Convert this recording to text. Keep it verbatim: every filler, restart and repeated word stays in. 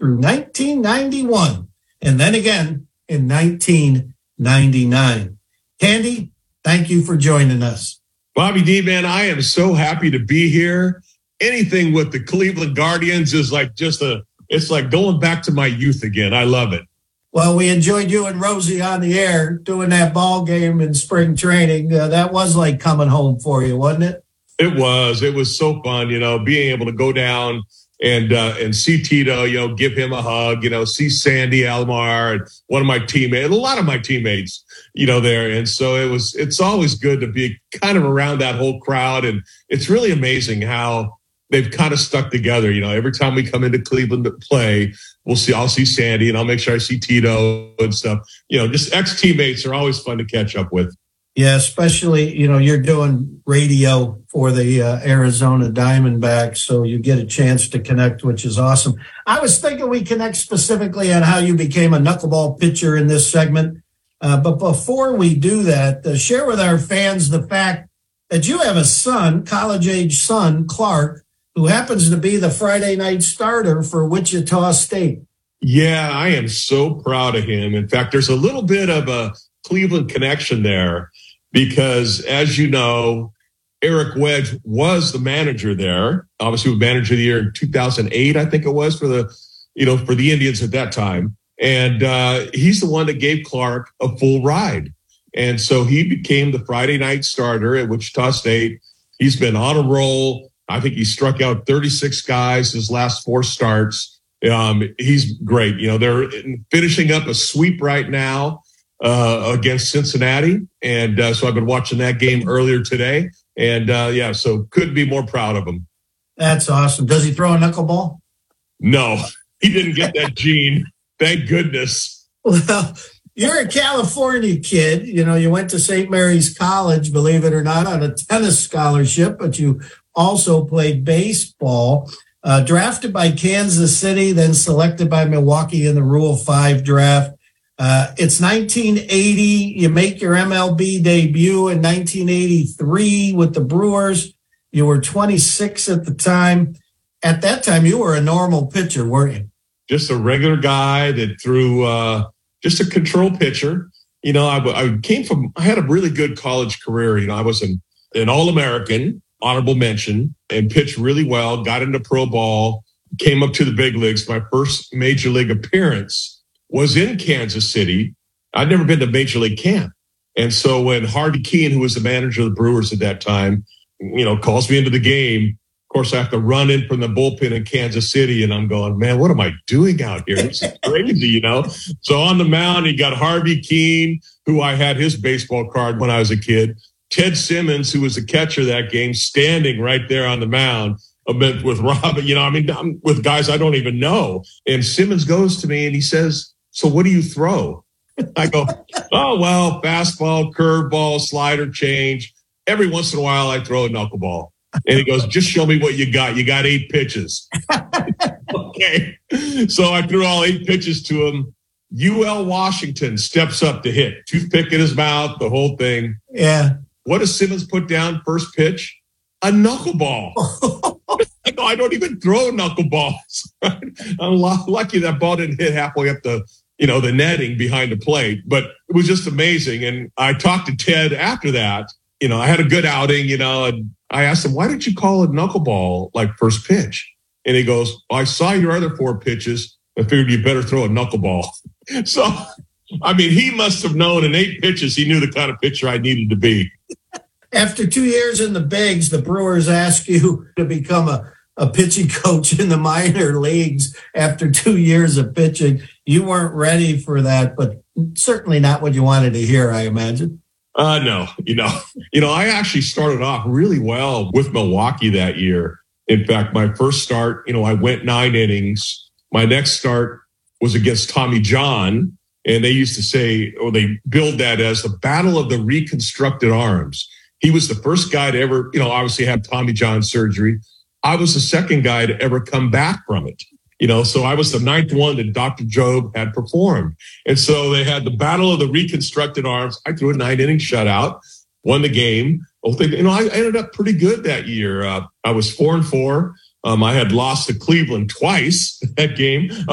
through nineteen ninety-one, and then again in nineteen ninety-nine. Candy, thank you for joining us. Bobby D, man, I am so happy to be here. Anything with the Cleveland Guardians is like just a, it's like going back to my youth again. I love it. Well, we enjoyed you and Rosie on the air doing that ball game in spring training. Uh, that was like coming home for you, wasn't it? It was. It was so fun, you know, being able to go down and uh, and see Tito, you know, give him a hug, you know, see Sandy Alomar and one of my teammates, a lot of my teammates, you know, there. And so it was, it's always good to be kind of around that whole crowd. And it's really amazing how they've kind of stuck together. You know, every time we come into Cleveland to play, we'll see, I'll see Sandy and I'll make sure I see Tito and stuff. You know, just ex-teammates are always fun to catch up with. Yeah, especially, you know, you're doing radio for the uh, Arizona Diamondbacks, so you get a chance to connect, which is awesome. I was thinking we connect specifically on how you became a knuckleball pitcher in this segment. Uh, but before we do that, uh, share with our fans the fact that you have a son, college-age son, Clark, who happens to be the Friday night starter for Wichita State. Yeah, I am so proud of him. In fact, there's a little bit of a Cleveland connection there because, as you know, Eric Wedge was the manager there. Obviously, he was manager of the year in two thousand eight, I think it was, for the, you know, for the Indians at that time. And uh, he's the one that gave Clark a full ride. And so he became the Friday night starter at Wichita State. He's been on a roll. I think he struck out thirty-six guys his last four starts. Um, he's great. You know, they're finishing up a sweep right now uh, against Cincinnati. And uh, so I've been watching that game earlier today. And uh, yeah, so couldn't be more proud of him. That's awesome. Does he throw a knuckleball? No, he didn't get that gene. Thank goodness. Well, you're a California kid. You know, you went to Saint Mary's College, believe it or not, on a tennis scholarship, but you also played baseball. Uh, drafted by Kansas City, then selected by Milwaukee in the Rule five draft. Uh, it's nineteen eighty. You make your M L B debut in nineteen eighty-three with the Brewers. You were twenty-six at the time. At that time, you were a normal pitcher, weren't you? Just a regular guy that threw uh, just a control pitcher. You know, I, I came from, I had a really good college career. You know, I was an, an All-American, honorable mention, and pitched really well, got into pro ball, came up to the big leagues. My first major league appearance was in Kansas City. I'd never been to major league camp. And so when Hardy Keene, who was the manager of the Brewers at that time, you know, calls me into the game, of course, I have to run in from the bullpen in Kansas City, and I'm going, man, what am I doing out here? It's crazy, you know? So on the mound, you got Harvey Keene, who I had his baseball card when I was a kid. Ted Simmons, who was the catcher that game, standing right there on the mound with Robin, you know, I mean, I'm with guys I don't even know. And Simmons goes to me and he says, so what do you throw? I go, oh, well, fastball, curveball, slider, change. Every once in a while, I throw a knuckleball. And he goes, just show me what you got. You got eight pitches. Okay. So I threw all eight pitches to him. U L Washington steps up to hit. Toothpick in his mouth, the whole thing. Yeah. What does Simmons put down first pitch? A knuckleball. I go, I don't even throw knuckleballs. I'm lucky that ball didn't hit halfway up the, you know, the netting behind the plate. But it was just amazing. And I talked to Ted after that. You know, I had a good outing, you know, and I asked him, why didn't you call it knuckleball like first pitch? And he goes, I saw your other four pitches. I figured you better throw a knuckleball. So, I mean, he must have known in eight pitches, he knew the kind of pitcher I needed to be. After two years in the bigs, the Brewers asked you to become a, a pitching coach in the minor leagues after two years of pitching. You weren't ready for that, but certainly not what you wanted to hear, I imagine. Uh, no, you know, you know, I actually started off really well with Milwaukee that year. In fact, my first start, you know, I went nine innings. My next start was against Tommy John. And they used to say, or they billed that as the Battle of the Reconstructed Arms. He was the first guy to ever, you know, obviously have Tommy John surgery. I was the second guy to ever come back from it. You know, so I was the ninth one that Doctor Job had performed. And so they had the Battle of the Reconstructed Arms. I threw a nine inning shutout, won the game. You know, I ended up pretty good that year. Uh, I was four and four. Um, I had lost to Cleveland twice that game.